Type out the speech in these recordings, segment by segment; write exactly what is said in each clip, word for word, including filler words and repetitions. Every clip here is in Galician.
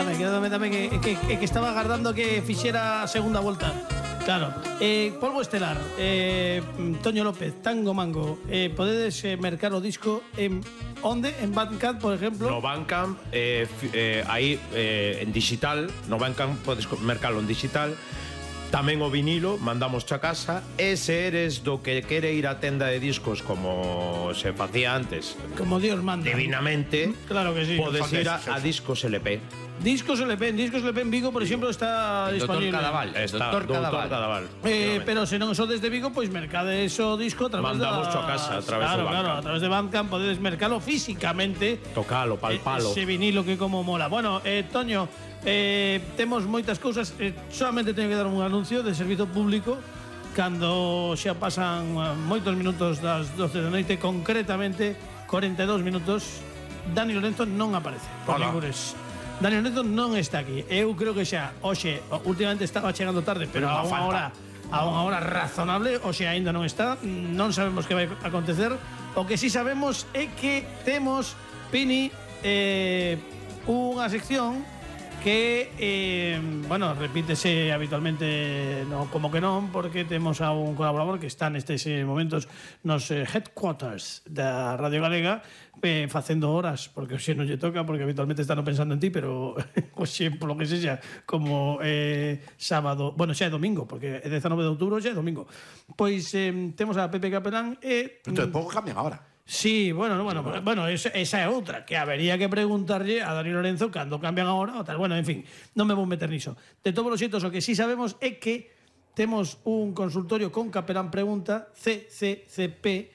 tamén, quedoume tamén que, que, que, que estaba agardando que fixera a segunda volta. Claro, eh, Polvo Estelar, eh, Toño López, Tango Mango, eh, podedes eh, mercar o disco en onde? En Bandcamp, por exemplo? No Bandcamp, eh, eh, aí eh, en digital, no Bandcamp podes mercalo en digital. Tamén o vinilo, mandamos a casa. E se eres do que quere ir á tenda de discos como se facía antes, como Dios manda, divinamente, claro que sí, podes ir a, a Discos L P. Discos L P, en Discos L P en Vigo, por exemplo, está el disponible. Doctor Cadaval, Está, Doctor Cadaval. Cadaval. Eh, pero se non so desde Vigo, pois mercade eso disco a través Mandamos da... a casa a través claro, do Bandcamp. Claro, a través de Bandcamp podedes mercalo físicamente. Tocalo, palpalo. Ese vinilo que como mola. Bueno, eh, Toño, eh, temos moitas cousas, eh, solamente teño que dar un anuncio de servizo público. Cando xa pasan uh, moitos minutos das doce da noite, concretamente cuarenta e dous minutos, Dani Lorenzo non aparece. Por ningures. Dani Lorenzo non está aquí. Eu creo que xa, hoxe, últimamente estaba chegando tarde, pero, pero a unha hora a unha hora razonable, hoxe aínda non está, non sabemos que vai acontecer. O que sí sabemos é que temos, Pini, eh, unha sección que, eh, bueno, repítese habitualmente, no, como que non, porque temos a un colaborador que está nestes momentos nos eh, headquarters da Radio Galega, eh, facendo horas, porque hoxe non lle toca, porque habitualmente están pensando en ti, pero hoxe, polo que sexa, como eh, sábado, bueno, xa é domingo, porque é dezanove de outubro, xa é domingo. Pois eh, temos a Pepe Capelán e... Entón, pouco cambian ahora. Sí, bueno, no, bueno, sí, bueno, esa, esa é outra, que habería que preguntarlle a Dani Lorenzo cando cambian agora ou tal. Bueno, en fin, non me vou meter niso. De todos os xeitos, o que sí sabemos é que temos un consultorio con Capelán Pregunta, C C C P,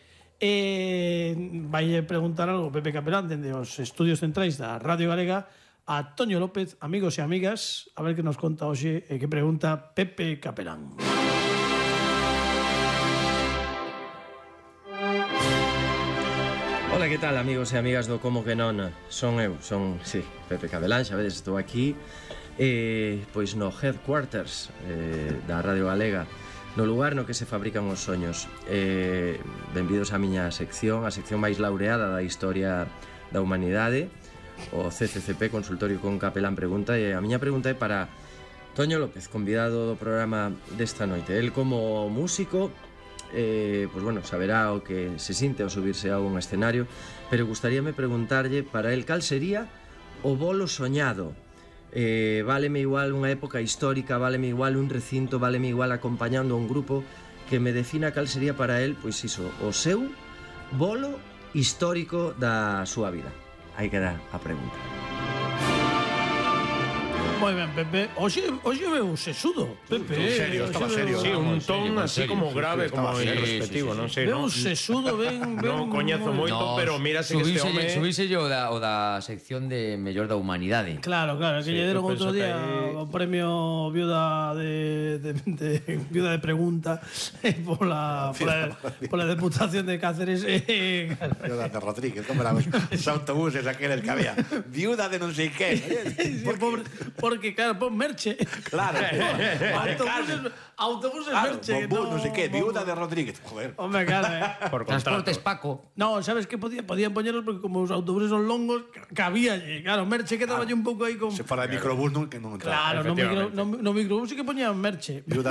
e vai preguntar algo Pepe Capelán dende os estudios centrais da Radio Galega a Toño López, amigos e amigas, a ver que nos conta hoxe e que pregunta Pepe Capelán. Ola, que tal, amigos e amigas do Como que non? Son eu, son, sí, Pepe Capelán, xa vedes, estou aquí eh, pois no headquarters eh, da Radio Galega, no lugar no que se fabrican os soños. eh, Benvidos á miña sección, a sección máis laureada da historia da humanidade, o C C C P, Consultorio con Capelán Pregunta. E a miña pregunta é para Toño López, convidado do programa desta noite. El, como músico, Eh, pues bueno, saberá o que se sinte ao subirse a un escenario, pero gustaríame preguntarlle para el cal sería o bolo soñado. eh, Váleme igual unha época histórica, váleme igual un recinto, váleme igual acompañando a un grupo, que me defina cal sería para el, pois iso, o seu bolo histórico da súa vida. Aí queda a pregunta. Moi ben, Pepe. Oxe, oxe veu sesudo, Pepe. En serio, estaba serio. Sí, un ton serio, así serio, como sí, grave, sí, como estaba serio, introspectivo, sí, sí, non sei, Veu non. sesudo, ben, ben. Non coñezo moi- moito, pero mírase que este home... Subíse o da, o da sección de mellor da humanidade. Claro, claro, que Sí, lle deron eu outro penso que día aí- o premio viuda de, de, de viuda de pregunta eh, pola, pola, pola Deputación de Cáceres. Eh, Viuda de Rodríguez, como eran os autobuses aqueles que había. Viuda de non sei que. sí, pobre, porque, claro, pon merche. Claro. autobuses, autobuses Claro, merche. que bombú, non sei que, viuda de Rodríguez. Joder. Hombre, claro, eh. Por Transportes contrato. Paco. No, sabes que podían, podían poñerlos porque como os autobuses son longos, cabía, claro, merche quedaba claro. Un pouco aí con... Se para de microbús non que non entraba. Claro, no, micro, Efectivamente. no, no microbús sí que poñían merche. Viuda